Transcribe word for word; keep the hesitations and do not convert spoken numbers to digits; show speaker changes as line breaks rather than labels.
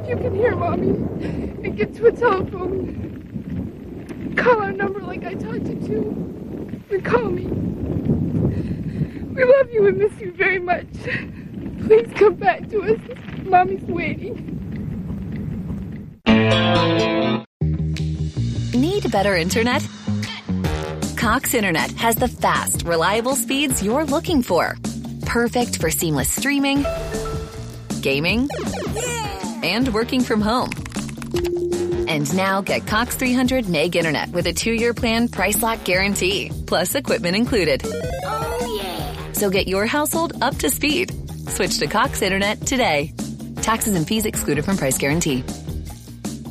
you can hear Mommy and get to a telephone. Call our number like I taught you to. And call me. We love you and miss you very much. Please come back to us. Mommy's waiting.
Need better internet? Cox Internet has the fast, reliable speeds you're looking for. Perfect for seamless streaming, gaming, and working from home. And now get Cox three hundred meg internet with a two-year plan price lock guarantee, plus equipment included.
Oh, yeah.
So get your household up to speed. Switch to Cox Internet today. Taxes and fees excluded from price guarantee.